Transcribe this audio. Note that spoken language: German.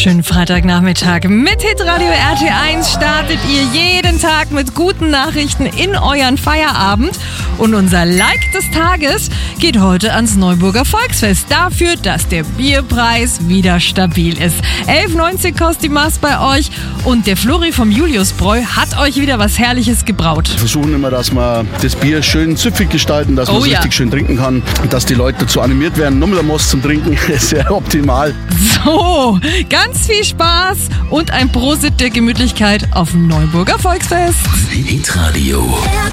Schönen Freitagnachmittag. Mit Hitradio RT1 startet ihr jeden Tag mit guten Nachrichten in euren Feierabend. Und unser Like des Tages geht heute ans Neuburger Volksfest. Dafür, dass der Bierpreis wieder stabil ist. 11,90 kostet die Maß bei euch. Und der Flori vom Juliusbräu hat euch wieder was Herrliches gebraut. Wir versuchen immer, dass wir das Bier schön süffig gestalten, dass man es richtig schön trinken kann. Und dass die Leute dazu animiert werden, nochmal ein Most zum Trinken. Ist sehr optimal. So, ganz viel Spaß und ein Prosit der Gemütlichkeit auf dem Neuburger Volksfest. Hitradio.